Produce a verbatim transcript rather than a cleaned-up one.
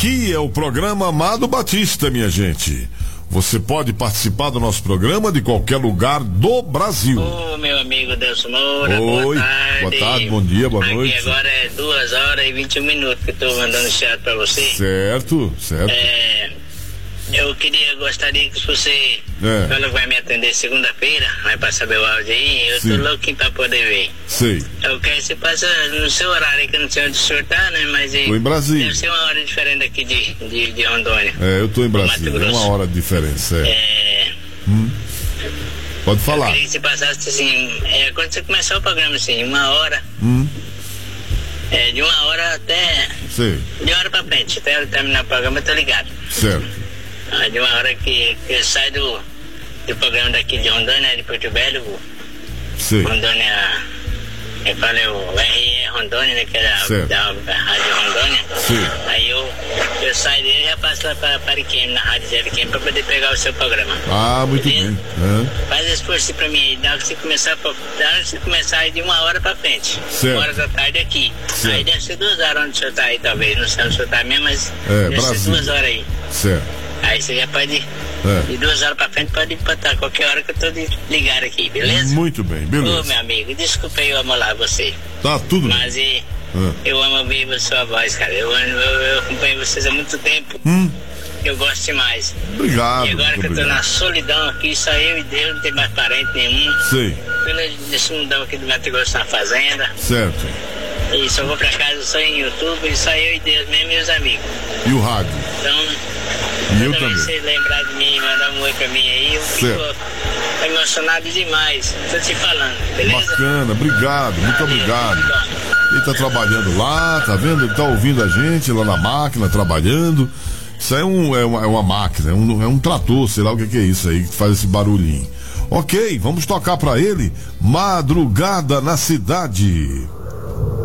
Aqui é o programa Amado Batista, minha gente. Você pode participar do nosso programa de qualquer lugar do Brasil. Ô, oh, meu amigo Delso Moura, Oi, boa tarde. Boa tarde, bom dia, boa Aqui noite. Aqui agora é duas horas e vinte e um minutos que eu tô mandando chat pra você. Certo, certo. É, eu queria, gostaria que você, é. ela vai me atender segunda-feira, vai passar meu áudio aí, eu Sim. tô louquinho pra poder ver. Sei. Eu quero que você passa no seu horário, que eu não sei onde o senhor tá, né, mas... Tô em Brasília. Deve ser uma hora diferente aqui de, de, de Rondônia. É, eu tô em Brasília, é uma hora de diferença, é. É... Hum. Pode falar. Eu queria que você passasse assim, é, quando você começar o programa assim, uma hora, Hum. é, de uma hora até... Sei. De uma hora pra frente, até eu terminar o programa, eu tô ligado. Certo. Ah, de uma hora que, que eu saio do, do programa daqui de Rondônia, de Porto Velho, Sei. Rondônia, eu falei o R E Rondônia, né, que era certo. da, da Rádio Rondônia. Sim. Aí eu, eu saio dele e já passo lá para Ariquemes, na Rádio Zé Ariquemes, para poder pegar o seu programa. Ah, muito Beleza? bem. Uhum. Faz esse esforço pra mim aí, dá hora que você começar, pra, dá hora que você começar aí de uma hora pra frente. Certo. Uma hora da tarde aqui. Certo. Aí deve ser duas horas onde o senhor tá aí, talvez. Não sei onde o senhor tá mesmo, mas É, deve Brasília. ser duas horas aí. Certo. Aí você já pode, É. de duas horas pra frente, pode botar qualquer hora que eu tô de ligar aqui, beleza? Muito bem, beleza. Ô, meu amigo, desculpa aí eu amolar você. Tá tudo Mas bem. e, É. eu amo ouvir a sua voz, cara. Eu, eu, eu acompanho vocês há muito tempo. Hum. Eu gosto demais. Obrigado. E agora muito que eu tô obrigado. na solidão aqui, só eu e Deus, não tem mais parente nenhum. Sei. Tô nesse mundão aqui do Mato Grosso na fazenda. Certo. E só vou pra casa só em YouTube, só eu e Deus mesmo e os amigos. E o rádio? Então, E eu toda vez que também. você lembrar de mim e mandar um oi pra mim aí, eu fico Certo. emocionado demais. Tô te falando, beleza? Bacana, obrigado, muito obrigado. Ele tá trabalhando lá, tá vendo? Ele tá ouvindo a gente lá na máquina, trabalhando. Isso aí é, um, é, uma, é uma máquina, é um, é um trator, sei lá o que, que é isso aí, que faz esse barulhinho. Ok, vamos tocar pra ele Madrugada na Cidade.